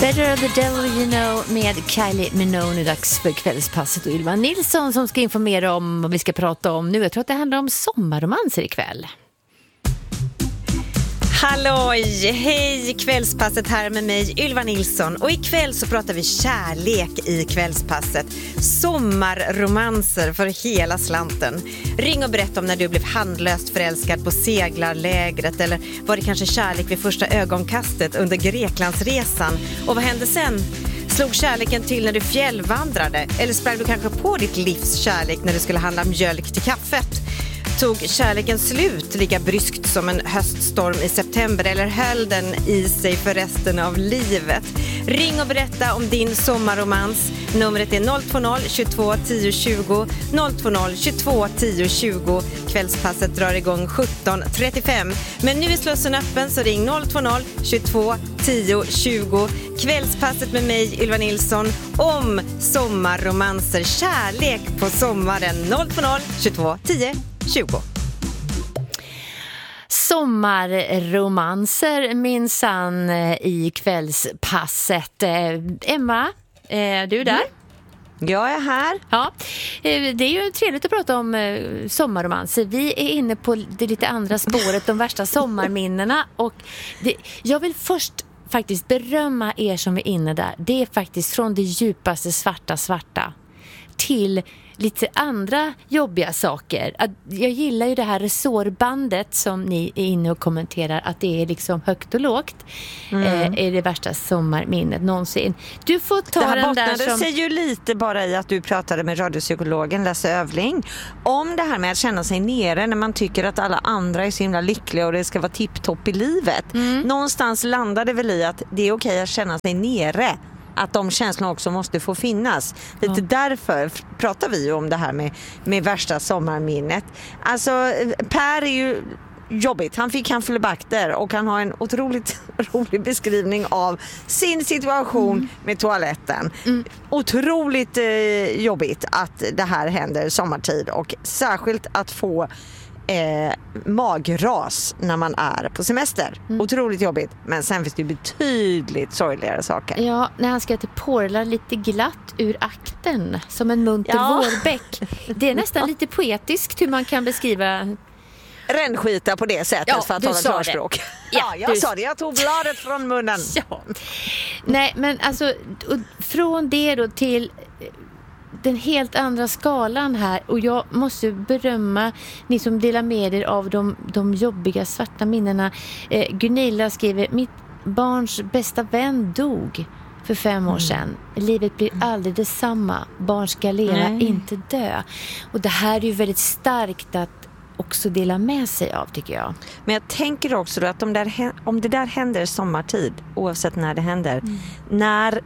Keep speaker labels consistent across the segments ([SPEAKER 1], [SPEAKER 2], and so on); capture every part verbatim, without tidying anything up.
[SPEAKER 1] Better the devil you know med Kylie Minogue. Dags för kvällspasset och Ylva Nilsson som ska informera om vad vi ska prata om nu. Jag tror att det handlar om sommarromanser ikväll.
[SPEAKER 2] Halloj, hej, kvällspasset här med mig Ylva Nilsson. Och ikväll så pratar vi kärlek i kvällspasset. Sommarromanser för hela slanten. Ring och berätta om när du blev handlöst förälskad på seglarlägret. Eller var det kanske kärlek vid första ögonkastet under Greklandsresan? Och vad hände sen? Slog kärleken till när du fjällvandrade? Eller sprang du kanske på ditt livs kärlek när du skulle handla mjölk till kaffet? Tog kärleken slut lika bryskt som en höststorm i september, eller höll den i sig för resten av livet? Ring och berätta om din sommarromans. Numret är noll två noll tjugotvå tio tjugo, noll två noll tjugotvå tio tjugo. Kvällspasset drar igång sjutton trettiofem. Men nu är slussen öppen, så ring noll två noll tjugotvå tio tjugo. Kvällspasset med mig Ylva Nilsson om sommarromanser, kärlek på sommaren. Noll två noll tjugotvå tio tjugo.
[SPEAKER 1] Sommarromanser minsann i kvällspasset. Emma, är du där?
[SPEAKER 2] Mm. Jag är här.
[SPEAKER 1] Ja, det är ju trevligt att prata om sommarromanser. Vi är inne på det lite andra spåret, de värsta sommarminnena. Och det, jag vill först faktiskt berömma er som är inne där. Det är faktiskt från det djupaste svarta svarta till lite andra jobbiga saker. Att jag gillar ju det här resårbandet som ni är inne och kommenterar, att det är liksom högt och lågt. Mm. Eh, är det värsta sommarminnet någonsin. Du får ta
[SPEAKER 2] det här
[SPEAKER 1] den där som...
[SPEAKER 2] Det ser ju lite bara i att du pratade med radiopsykologen Lasse Övling om det här med att känna sig nere när man tycker att alla andra är så himla lyckliga och det ska vara tipptopp i livet. Mm. Någonstans landar det väl i att det är okej att känna sig nere. Att de känslorna också måste få finnas. Lite ja. Därför pratar vi ju om det här med, med värsta sommarminnet. Alltså, Per är ju jobbigt. Han fick Campylobacter och han har en otroligt rolig beskrivning av sin situation mm. med toaletten. Mm. Otroligt eh, jobbigt att det här händer sommartid och särskilt att få Eh, magras när man är på semester. Mm. Otroligt jobbigt. Men sen finns det betydligt sorgligare saker.
[SPEAKER 1] Ja, när han ska till porla lite glatt ur akten som en munter ja. vårbäck. Det är nästan lite poetiskt hur man kan beskriva
[SPEAKER 2] rännskita på det sättet, ja, för att tala klarspråk. Ja, ja, jag du... sa det. Jag tog bladet från munnen.
[SPEAKER 1] Ja. Nej, men alltså från det då till den helt andra skalan här, och jag måste berömma ni som delar med er av de, de jobbiga svarta minnena. Eh, Gunilla skriver: mitt barns bästa vän dog för fem år sedan. Mm. Livet blir aldrig detsamma. Barn ska leva, Nej. inte dö. Och det här är ju väldigt starkt att också dela med sig av, tycker jag.
[SPEAKER 2] Men jag tänker också då att om, där, om det där händer sommartid, oavsett när det händer, mm. när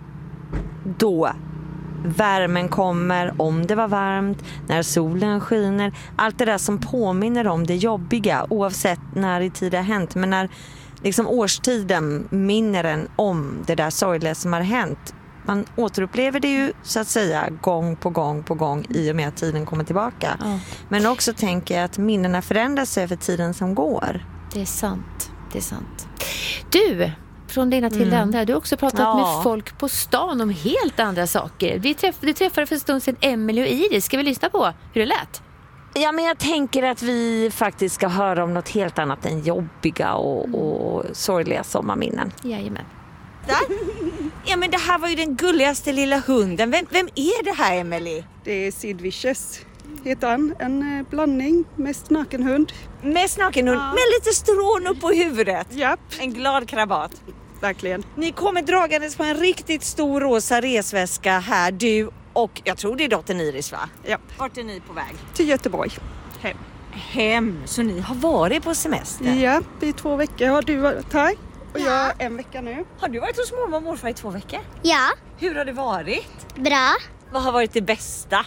[SPEAKER 2] då värmen kommer, om det var varmt, när solen skiner, allt det där som påminner om det jobbiga, oavsett när i tid det har hänt, men när liksom årstiden minner en om det där sorgliga som har hänt, man återupplever det ju så att säga gång på gång på gång i och med att tiden kommer tillbaka. Ja. Men också tänker jag att minnena förändras över tiden som går.
[SPEAKER 1] Det är sant, det är sant. Du, från det ena till mm. det andra. Du har också pratat ja. med folk på stan om helt andra saker. Vi träff- du träffade för en stund sedan Emily och Iris. Ska vi lyssna på hur det lät?
[SPEAKER 2] Ja, men jag tänker att vi faktiskt ska höra om något helt annat än jobbiga och, mm. och sorgliga sommarminnen.
[SPEAKER 1] Jajamän.
[SPEAKER 2] Där? Ja, men det här var ju den gulligaste lilla hunden. Vem, vem är det här, Emily?
[SPEAKER 3] Det är Sid Vicious, heter han. En blandning, mest nakenhund.
[SPEAKER 2] Mest nakenhund, ja. med lite strån upp på huvudet.
[SPEAKER 3] Japp.
[SPEAKER 2] En glad krabat.
[SPEAKER 3] Verkligen.
[SPEAKER 2] Ni kommer dragandes på en riktigt stor rosa resväska här, du och jag tror det är dottern Iris, va?
[SPEAKER 3] Ja.
[SPEAKER 2] Vart är ni på väg?
[SPEAKER 3] Till Göteborg. Hem.
[SPEAKER 2] Hem, så ni har varit på semester?
[SPEAKER 3] Ja, i två veckor har du varit här. Och jag är en vecka nu.
[SPEAKER 2] Har du varit hos mormor och morfar i två veckor?
[SPEAKER 4] Ja.
[SPEAKER 2] Hur har det varit?
[SPEAKER 4] Bra.
[SPEAKER 2] Vad har varit det bästa?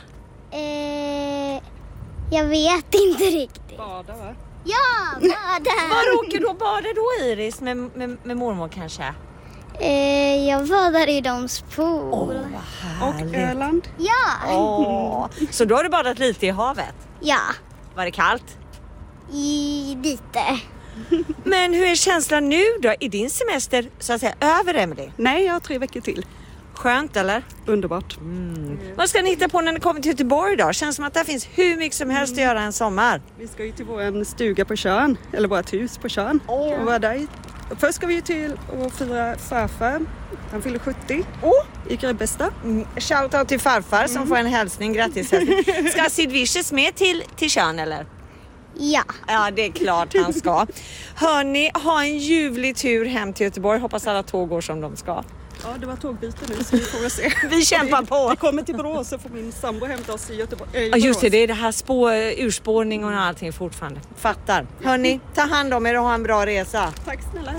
[SPEAKER 4] Eh, jag vet inte riktigt.
[SPEAKER 3] Bada, va?
[SPEAKER 4] Ja, bada.
[SPEAKER 2] Var åker du och badar då, Iris? Med, med, med mormor kanske?
[SPEAKER 4] Eh, jag badar i deras pool.
[SPEAKER 2] Åh, vad härligt.
[SPEAKER 3] Och Öland?
[SPEAKER 4] Ja.
[SPEAKER 2] Åh, så då har du badat lite i havet?
[SPEAKER 4] Ja.
[SPEAKER 2] Var det kallt?
[SPEAKER 4] I lite.
[SPEAKER 2] Men hur är känslan nu då? Är din semester så att säga över, Emily?
[SPEAKER 3] Nej, jag har tre veckor till.
[SPEAKER 2] Skönt, eller?
[SPEAKER 3] Underbart.
[SPEAKER 2] Mm. Vad ska ni hitta på när ni kommer till Göteborg då? Känns som att det finns hur mycket som helst att göra en sommar.
[SPEAKER 3] Vi ska ju till vår stuga på Tjörn, eller vårt hus på Tjörn. Oh. Och vara där. Först ska vi ju till och fira farfar. Han fyller sjuttio oh. i Grebbestad.
[SPEAKER 2] Mm. Shoutout till farfar mm. som får en hälsning. Grattis. Ska Sid Vicious med till, till Tjörn, eller?
[SPEAKER 4] Ja.
[SPEAKER 2] Ja, det är klart han ska. Hörni, ha en ljuvlig tur hem till Göteborg. Hoppas alla tåg går som de ska.
[SPEAKER 3] Ja, det var tågbyte nu så vi får väl se.
[SPEAKER 2] Vi kämpar på.
[SPEAKER 3] Vi kommer till Borås så får min sambo hämta oss i Göteborg. Äh,
[SPEAKER 2] ja, just det. Det är det här spå, urspårning och allting fortfarande. Fattar. Hörni, ta hand om er och ha en bra resa.
[SPEAKER 3] Tack snälla.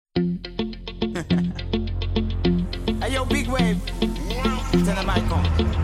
[SPEAKER 5] Hey, yo, big wave. Tell them I come.